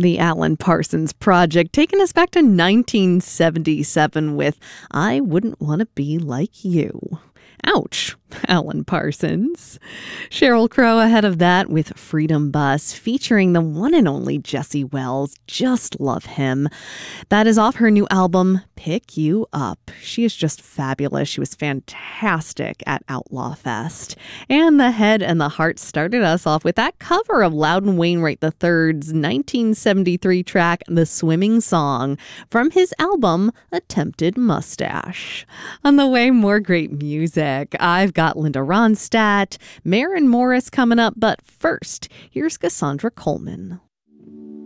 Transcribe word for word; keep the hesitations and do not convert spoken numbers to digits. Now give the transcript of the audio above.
The Alan Parsons Project, taking us back to nineteen seventy-seven with I Wouldn't Want to Be Like You. Ouch, Alan Parsons. Sheryl Crow ahead of that with Freedom Bus, featuring the one and only Jesse Wells. Just love him. That is off her new album, Pick You Up. She is just fabulous. She was fantastic at Outlaw Fest. And the Head and the Heart started us off with that cover of Loudon Wainwright the third's nineteen seventy-three track, The Swimming Song, from his album, Attempted Mustache. On the way, more great music. I've got Linda Ronstadt, Maren Morris coming up, but first, here's Cassandra Coleman.